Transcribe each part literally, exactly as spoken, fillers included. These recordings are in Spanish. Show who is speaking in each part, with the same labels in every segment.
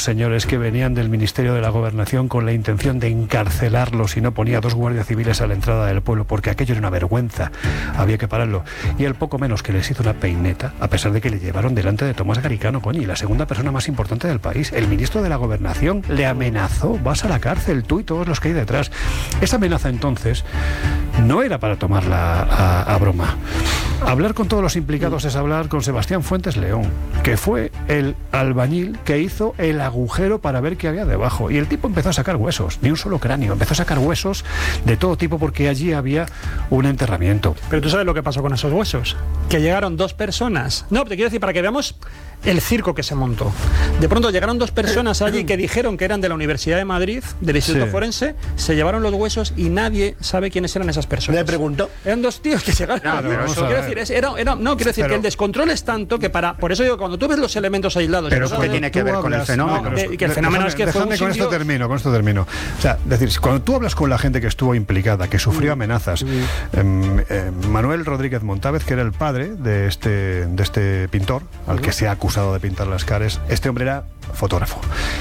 Speaker 1: señores que venían del Ministerio de la Gobernación con la intención de encarcelarlos y no ponía dos guardias civiles a la entrada del pueblo porque aquello era una vergüenza, había que pararlo. Y el poco menos que les hizo una peineta, a pesar de que le llevaron delante de Tomás Garicano, coño, y la segunda persona más importante del país, el ministro de la Gobernación, le amenazó: vas a la cárcel, tú y todos los que hay detrás. Esa amenaza entonces no era para tomarla a, a broma. Hablar con todos los implicados es hablar con Sebastián Fuentes León, que fue el albañil que hizo el agujero para ver qué había debajo. Y el tipo empezó a sacar huesos, ni un solo cráneo, empezó a sacar huesos de todo tipo porque allí había un enterramiento.
Speaker 2: Pero tú sabes lo que pasó con esos huesos, que llegaron dos personas. No, te quiero decir, para que veamos el circo que se montó. De pronto llegaron dos personas allí que dijeron que eran de la Universidad de Madrid, del Instituto sí. Forense, se llevaron los huesos y nadie sabe quiénes eran esas personas.
Speaker 3: ¿Me preguntó?
Speaker 2: Eran dos tíos que llegaron.
Speaker 1: No, pero
Speaker 2: no, quiero decir, es, era, era, no, quiero decir pero, que el descontrol es tanto que para... Por eso digo, cuando tú ves los elementos aislados...
Speaker 3: Pero ¿qué tiene que ver con el fenómeno?
Speaker 2: No, de, que el fenómeno
Speaker 1: déjame,
Speaker 2: es que
Speaker 1: déjame,
Speaker 2: fue un
Speaker 1: con esto termino, con esto termino. O sea, decir, cuando tú hablas con la gente que estuvo implicada, que sufrió amenazas, mm. eh, eh, Manuel Rodríguez Montávez, que era el padre de este, de este pintor, al que se ha acusado de pintar las caras, este hombre era fotógrafo.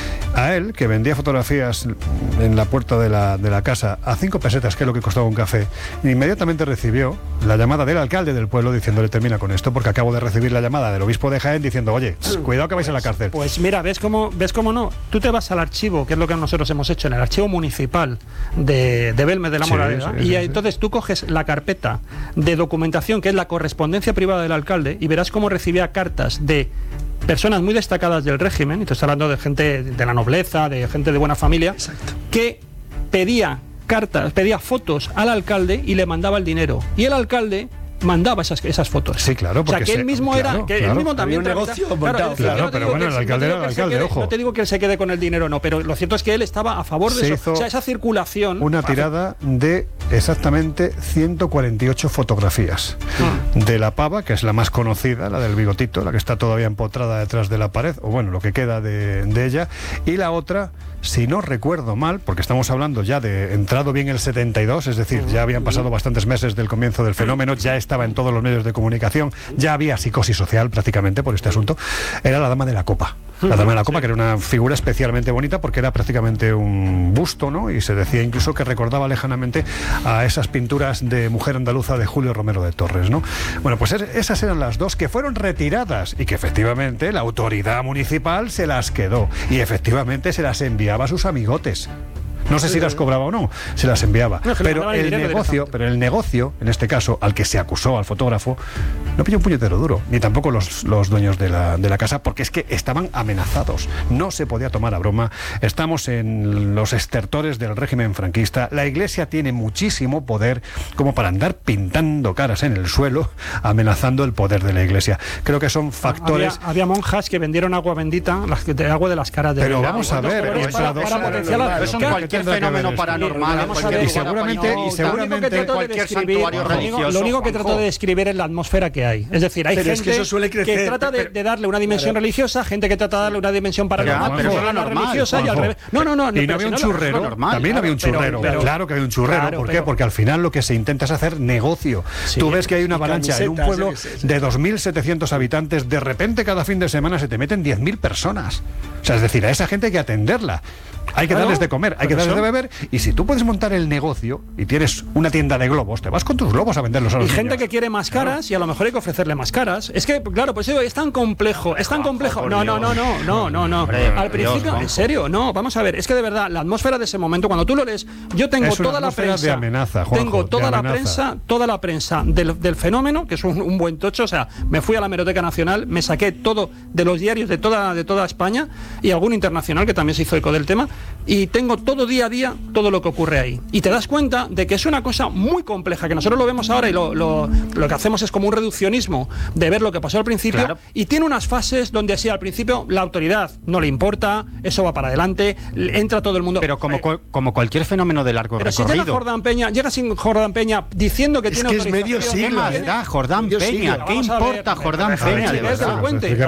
Speaker 1: A él, que vendía fotografías en la puerta de la, de la casa a cinco pesetas, que es lo que costaba un café, inmediatamente recibió la llamada del alcalde del pueblo diciéndole: termina con esto, porque acabo de recibir la llamada del obispo de Jaén diciendo: oye, cuidado que vais a la cárcel.
Speaker 2: Pues mira, ¿ves cómo, ves cómo no? Tú te vas al archivo, que es lo que nosotros hemos hecho, en el archivo municipal de, de Belmez de la Moraleda, sí, sí, y sí, entonces sí. tú coges la carpeta de documentación, que es la correspondencia privada del alcalde, y verás cómo recibía cartas de personas muy destacadas del régimen, y te estoy hablando de gente de la nobleza, de gente de buena familia, Exacto. que pedía cartas, pedía fotos al alcalde y le mandaba el dinero. Y el alcalde mandaba esas, esas fotos.
Speaker 1: Sí, claro.
Speaker 2: O sea, que
Speaker 1: se,
Speaker 2: él mismo
Speaker 1: claro,
Speaker 2: era... Que
Speaker 1: claro,
Speaker 2: él mismo también...
Speaker 3: un negocio
Speaker 2: claro,
Speaker 3: montado.
Speaker 1: Claro, no pero bueno, el alcalde era el alcalde, ojo.
Speaker 2: No te digo que él se quede con el dinero, no, pero lo cierto es que él estaba a favor de
Speaker 1: se
Speaker 2: eso. O sea, esa circulación...
Speaker 1: Una tirada de exactamente ciento cuarenta y ocho fotografías. Ah. De la pava, que es la más conocida, la del bigotito, la que está todavía empotrada detrás de la pared, o bueno, lo que queda de, de ella, y la otra... Si no recuerdo mal, porque estamos hablando ya de entrado bien el setenta y dos, es decir, ya habían pasado bastantes meses del comienzo del fenómeno, ya estaba en todos los medios de comunicación, ya había psicosis social prácticamente por este asunto, era la dama de la copa. La dama de la copa, que era una figura especialmente bonita porque era prácticamente un busto, ¿no? Y se decía incluso que recordaba lejanamente a esas pinturas de mujer andaluza de Julio Romero de Torres, ¿no? Bueno, pues esas eran las dos que fueron retiradas y que efectivamente la autoridad municipal se las quedó y efectivamente se las enviaba a sus amigotes. No sé si las cobraba o no, se las enviaba. No, pero el negocio, pero el negocio, en este caso, al que se acusó al fotógrafo, no pilló un puñetero duro, ni tampoco los, los dueños de la, de la casa, porque es que estaban amenazados. No se podía tomar a broma. Estamos en los estertores del régimen franquista. La Iglesia tiene muchísimo poder como para andar pintando caras en el suelo, amenazando el poder de la Iglesia. Creo que son factores...
Speaker 2: Había, había monjas que vendieron agua bendita, las, de agua de las caras de...
Speaker 1: Pero vamos a ver...
Speaker 2: Para, para, para potenciar...
Speaker 3: Eso no cualquier fenómeno paranormal,
Speaker 1: y seguramente, y seguramente
Speaker 3: cualquier santuario religioso.
Speaker 2: Lo único que trato de describir es la atmósfera que hay. Es decir, hay
Speaker 3: pero
Speaker 2: gente
Speaker 3: es que, eso suele crecer,
Speaker 2: que trata de, de darle una dimensión claro. religiosa, gente que trata de darle una dimensión paranormal,
Speaker 3: pero,
Speaker 2: pero,
Speaker 3: pero
Speaker 2: la
Speaker 3: normal,
Speaker 2: religiosa y al revés. No, no, no.
Speaker 1: Y no había un churrero.
Speaker 3: Normal,
Speaker 1: también
Speaker 3: claro,
Speaker 1: había un churrero.
Speaker 2: pero,
Speaker 1: claro que había un churrero.
Speaker 2: Claro,
Speaker 1: ¿Por qué?
Speaker 2: pero,
Speaker 1: Porque al final lo que se intenta es hacer negocio. Sí, Tú ves que hay una avalancha en un pueblo de dos mil setecientos habitantes. De repente, cada fin de semana se te meten diez mil personas. O sea, es decir, a esa gente hay que atenderla. Hay que claro, darles de comer, hay que darles eso. de beber. Y si tú puedes montar el negocio y tienes una tienda de globos, te vas con tus globos a venderlos a los
Speaker 2: Y
Speaker 1: niños.
Speaker 2: gente que quiere más caras claro. y a lo mejor hay que ofrecerle más caras. Es que, claro, pues digo, es tan complejo, es tan complejo. No, no, no, no, no, no, no. Hombre, Al principio, Dios, en serio, no, vamos a ver, es que de verdad, la atmósfera de ese momento, cuando tú lo lees, yo tengo
Speaker 1: es
Speaker 2: toda la prensa.
Speaker 1: De amenaza, Juanjo,
Speaker 2: tengo toda la
Speaker 1: amenaza.
Speaker 2: prensa, toda la prensa del, del fenómeno, que es un, un buen tocho, o sea, me fui a la Hemeroteca Nacional, me saqué todo de los diarios de toda, de toda España y algún internacional que también se hizo eco del tema, y tengo todo día a día todo lo que ocurre ahí. Y te das cuenta de que es una cosa muy compleja, que nosotros lo vemos ahora y lo, lo, lo que hacemos es como un reduccionismo de ver lo que pasó al principio, claro. y tiene unas fases donde sí, al principio la autoridad no le importa, eso va para adelante, entra todo el mundo.
Speaker 3: Pero como, eh, como cualquier fenómeno de largo
Speaker 2: pero
Speaker 3: recorrido.
Speaker 2: Si llega Jordán Peña, llega sin Jordán Peña diciendo que
Speaker 3: es
Speaker 2: tiene
Speaker 3: que es medio siglo, ¿verdad? Jordán Peña, ¿qué importa Jordán Peña? De verdad.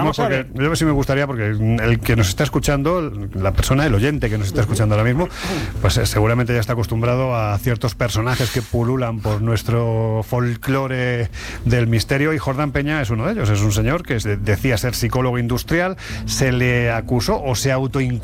Speaker 1: Yo sí me gustaría, porque el que nos está escuchando, la persona, el oyente que nos está escuchando ahora mismo, pues seguramente ya está acostumbrado a ciertos personajes que pululan por nuestro folclore del misterio, y Jordán Peña es uno de ellos. Es un señor que decía ser psicólogo industrial, se le acusó o se autoinculpó